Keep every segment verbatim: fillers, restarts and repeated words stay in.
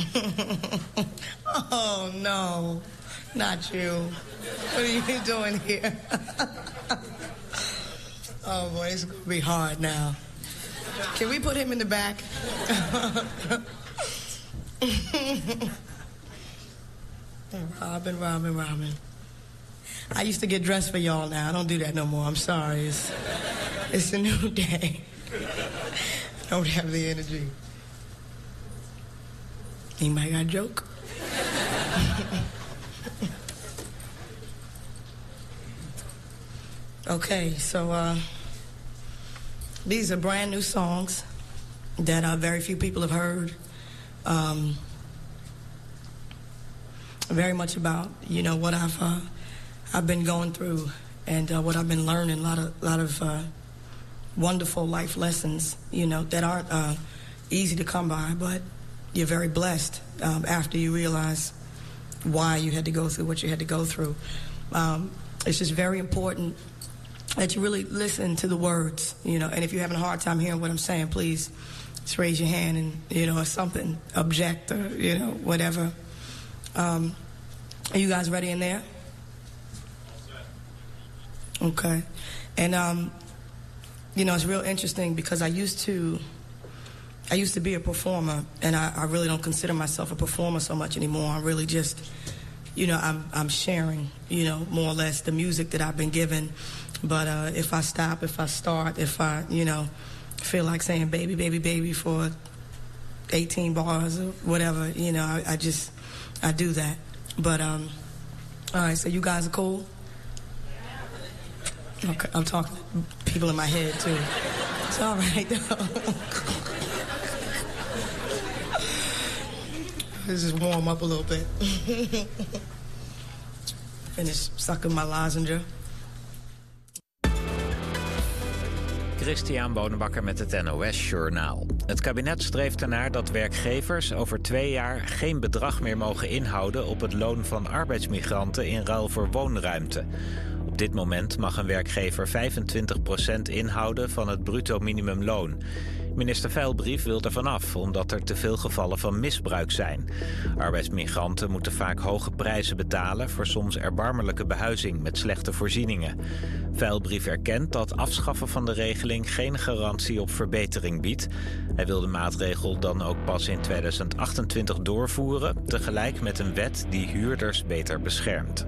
Oh, no. Not you. What are you doing here? Oh, boy, it's going to be hard now. Can we put him in the back? Robin, Robin, Robin. I used to get dressed for y'all now. I don't do that no more. I'm sorry. It's, it's a new day. I don't have the energy. Anybody got a joke? Okay, so uh, these are brand new songs that uh, very few people have heard. Um, very much about, you know, what I've uh, I've been going through and uh, what I've been learning. A lot of lot of uh, wonderful life lessons, you know, that aren't uh, easy to come by, but you're very blessed um, after you realize why you had to go through what you had to go through. Um, it's just very important that you really listen to the words, you know, and if you're having a hard time hearing what I'm saying, please just raise your hand and, you know, or something, object or, you know, whatever. Um, are you guys ready in there? Okay. And, um, you know, it's real interesting because I used to, I used to be a performer, and I, I really don't consider myself a performer so much anymore. I really just, you know, I'm, I'm sharing, you know, more or less the music that I've been given. But uh, if I stop, if I start, if I, you know, feel like saying baby, baby, baby for eighteen bars or whatever, you know, I, I just, I do that. But, um, all right, so you guys are cool? Okay, I'm talking to people in my head, too. It's all right, though. Let's just warm up a little bit. Finish sucking my lozenge. Christian Bonenbakker met het N O S-journaal. Het kabinet streeft ernaar dat werkgevers over twee jaar geen bedrag meer mogen inhouden op het loon van arbeidsmigranten in ruil voor woonruimte. Op dit moment mag een werkgever vijfentwintig procent inhouden van het bruto minimumloon. Minister Veilbrief wil er vanaf, omdat er te veel gevallen van misbruik zijn. Arbeidsmigranten moeten vaak hoge prijzen betalen voor soms erbarmelijke behuizing met slechte voorzieningen. Veilbrief erkent dat afschaffen van de regeling geen garantie op verbetering biedt. Hij wil de maatregel dan ook pas in tweeduizend achtentwintig doorvoeren, tegelijk met een wet die huurders beter beschermt.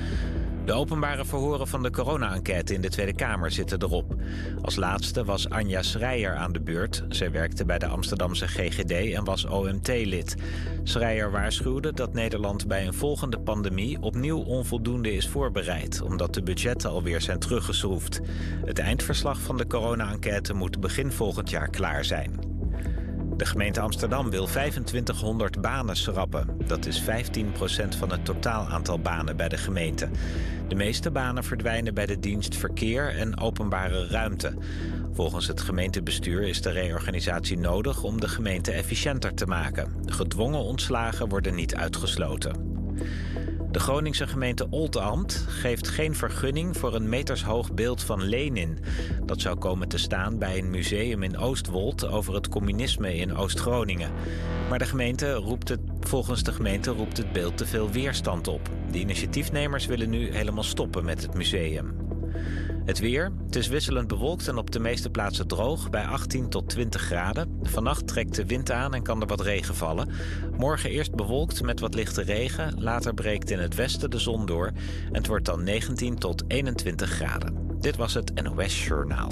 De openbare verhoren van de corona-enquête in de Tweede Kamer zitten erop. Als laatste was Anja Schreier aan de beurt. Zij werkte bij de Amsterdamse G G D en was O M T-lid. Schreier waarschuwde dat Nederland bij een volgende pandemie opnieuw onvoldoende is voorbereid, omdat de budgetten alweer zijn teruggeschroefd. Het eindverslag van de corona-enquête moet begin volgend jaar klaar zijn. De gemeente Amsterdam wil vijfentwintighonderd banen schrappen. Dat is vijftien procent van het totaal aantal banen bij de gemeente. De meeste banen verdwijnen bij de dienst Verkeer en Openbare Ruimte. Volgens het gemeentebestuur is de reorganisatie nodig om de gemeente efficiënter te maken. Gedwongen ontslagen worden niet uitgesloten. De Groningse gemeente Oldambt geeft geen vergunning voor een metershoog beeld van Lenin. Dat zou komen te staan bij een museum in Oostwold over het communisme in Oost-Groningen. Maar de gemeente roept het, volgens de gemeente roept het beeld te veel weerstand op. De initiatiefnemers willen nu helemaal stoppen met het museum. Het weer. Het is wisselend bewolkt en op de meeste plaatsen droog bij achttien tot twintig graden. Vannacht trekt de wind aan en kan er wat regen vallen. Morgen eerst bewolkt met wat lichte regen. Later breekt in het westen de zon door. En het wordt dan negentien tot eenentwintig graden. Dit was het N O S-journaal.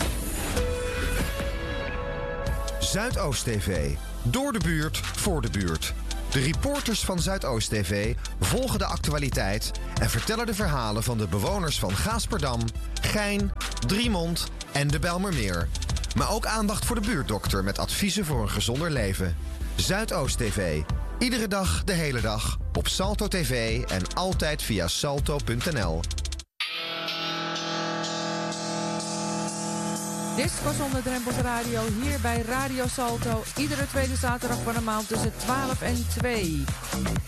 Zuidoost T V. Door de buurt, voor de buurt. De reporters van Zuidoost T V volgen de actualiteit en vertellen de verhalen van de bewoners van Gaasperdam, Gein, Driemond en de Bijlmermeer. Maar ook aandacht voor de buurtdokter met adviezen voor een gezonder leven. Zuidoost T V. Iedere dag, de hele dag, op Salto T V en altijd via salto punt n l. Disco zonder drempels radio hier bij Radio Salto. Iedere tweede zaterdag van de maand tussen twaalf en twee.